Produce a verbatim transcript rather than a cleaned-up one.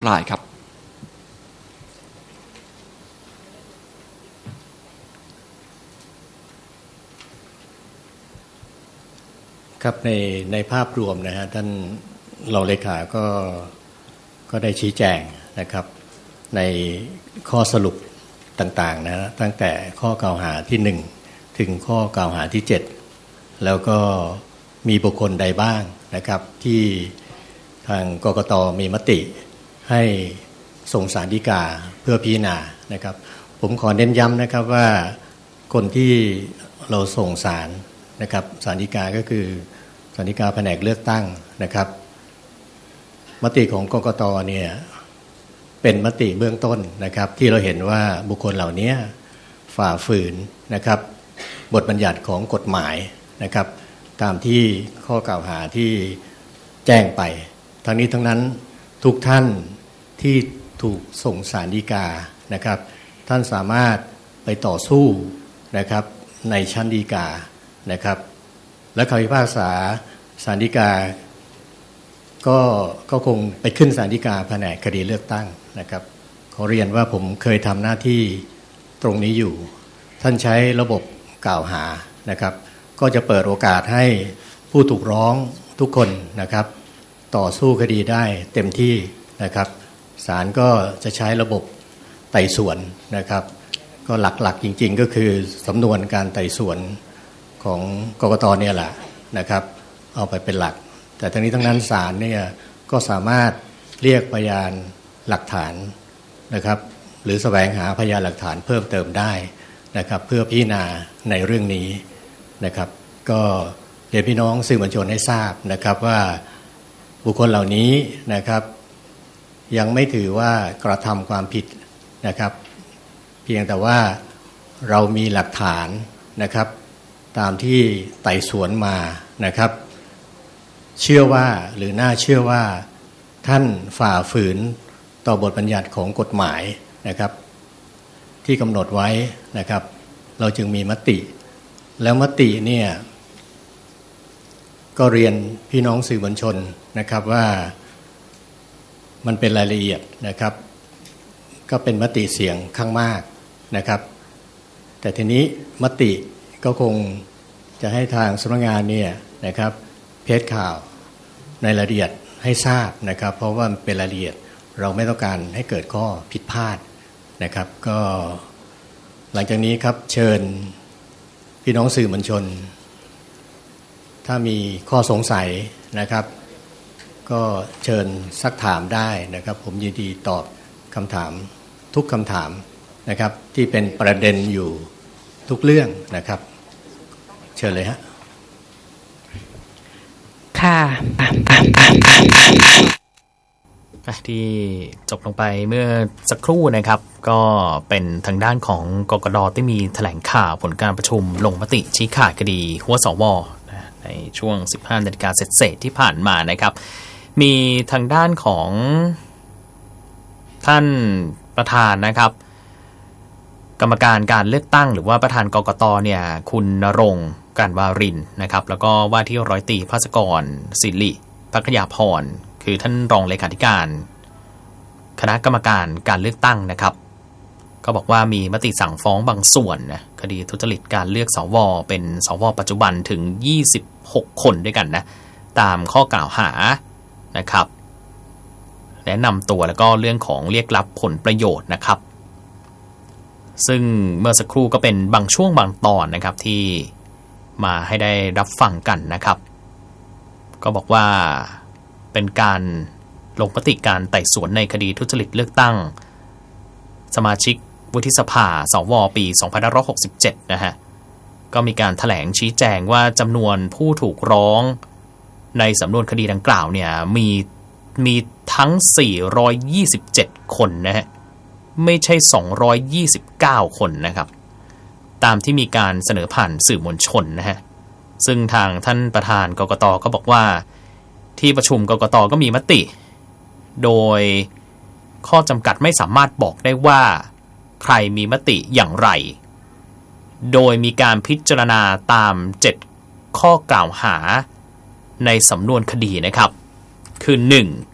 รายครับครับในในภาพรวมนะฮะท่านรองเลขาก็ก็ได้ชี้แจงนะครับในข้อสรุปต่างๆนะตั้งแต่ข้อกล่าวหาที่หนึ่งถึงข้อกล่าวหาที่เจ็ดแล้วก็มีบุคคลใดบ้างนะครับที่ทางกกต.มีมติให้ส่งศาลฎีกาเพื่อพิจารณานะครับผมขอเน้นย้ำนะครับว่าคนที่เราส่งศาลนะครับศาลฎีกาก็คือศาลฎีกาแผนกเลือกตั้งนะครับมติของกกต.เนี่ยเป็นมติเบื้องต้นนะครับที่เราเห็นว่าบุคคลเหล่านี้ฝ่าฝืนนะครับบทบัญญัติของกฎหมายนะครับตามที่ข้อกล่าวหาที่แจ้งไปทั้งนี้ทั้งนั้นทุกท่านที่ถูกส่งศาลฎีกานะครับท่านสามารถไปต่อสู้นะครับในชั้นฎีกานะครับและคำพิพากษาศาลฎีกาก็ก็คงไปขึ้นศาลฎีกาแผนกคดีเลือกตั้งนะครับขอเรียนว่าผมเคยทำหน้าที่ตรงนี้อยู่ท่านใช้ระบบกล่าวหานะครับก็จะเปิดโอกาสให้ผู้ถูกร้องทุกคนนะครับต่อสู้คดีได้เต็มที่นะครับศาลก็จะใช้ระบบไต่สวนนะครับก็หลักๆจริงๆก็คือสำนวนการไต่สวนของกกต.เนี่ยแหละนะครับเอาไปเป็นหลักแต่ทั้งนี้ทั้งนั้นศาลเนี่ยก็สามารถเรียกพยานหลักฐานนะครับหรือแสวงหาพยานหลักฐานเพิ่มเติมได้นะครับเพื่อพิจารณาในเรื่องนี้นะครับก็เรียนพี่น้องสื่อมวลชนให้ทราบนะครับว่าบุคคลเหล่านี้นะครับยังไม่ถือว่ากระทำความผิดนะครับเพียงแต่ว่าเรามีหลักฐานนะครับตามที่ไต่สวนมานะครับเชื่อว่าหรือน่าเชื่อว่าท่านฝ่าฝืนต่อบทบัญญัติของกฎหมายนะครับที่กำหนดไว้นะครับเราจึงมีมติแล้วมติเนี่ยก็เรียนพี่น้องสื่อมวลชนนะครับว่ามันเป็นรายละเอียดนะครับก็เป็นมติเสียงข้างมากนะครับแต่ทีนี้มติก็คงจะให้ทางสำนักงานเนี่ยนะครับเพจข่าวในรายละเอียดให้ทราบนะครับเพราะว่าเป็นรายละเอียดเราไม่ต้องการให้เกิดข้อผิดพลาดนะครับก็หลังจากนี้ครับเชิญพี่น้องสื่อมวลชนถ้ามีข้อสงสัยนะครับก็เชิญซักถามได้นะครับผมยินดีตอบคำถามทุกคำถามนะครับที่เป็นประเด็นอยู่ทุกเรื่องนะครับเชิญเลยฮะค่ะที่จบลงไปเมื่อสักครู่นะครับก็เป็นทางด้านของกกต.ที่มีแถลงข่าวผลการประชุมลงมติชี้ขาดคดีหัวสว.ในช่วง สิบห้านาฬิกา เศษๆที่ผ่านมานะครับมีทางด้านของท่านประธานนะครับกรรมการการเลือกตั้งหรือว่าประธานกกต.เนี่ยคุณณรงค์การวารินนะครับแล้วก็ว่าที่ร้อยตรีภาสกรศิริภัคยาพรคือท่านรองเลขาธิการคณะกรรมการการเลือกตั้งนะครับก็บอกว่ามีมติสั่งฟ้องบางส่วนนะคดีทุจริตการเลือกสวเป็นสวปัจจุบันถึงยี่สิบหกคนด้วยกันนะตามข้อกล่าวหานะครับแนะนำตัวแล้วก็เรื่องของเรียกรับผลประโยชน์นะครับซึ่งเมื่อสักครู่ก็เป็นบางช่วงบางตอนนะครับที่มาให้ได้รับฟังกันนะครับก็บอกว่าเป็นการลงมติการไต่สวนในคดีทุจริตเลือกตั้งสมาชิกวุฒิสภาสวปีสองพันห้าร้อยหกสิบเจ็ดนะฮะก็มีการแถลงชี้แจงว่าจำนวนผู้ถูกร้องในสำนวนคดีดังกล่าวเนี่ยมีมีทั้งสี่ร้อยยี่สิบเจ็ดคนนะฮะไม่ใช่สองร้อยยี่สิบเก้าคนนะครับตามที่มีการเสนอผ่านสื่อมวลชนนะฮะซึ่งทางท่านประธานกกต.ก็บอกว่าที่ประชุมกกต.ก็มีมติโดยข้อจำกัดไม่สามารถบอกได้ว่าใครมีมติอย่างไรโดยมีการพิจารณาตามเจ็ดข้อกล่าวหาในสำนวนคดีนะครับคือหนึ่ง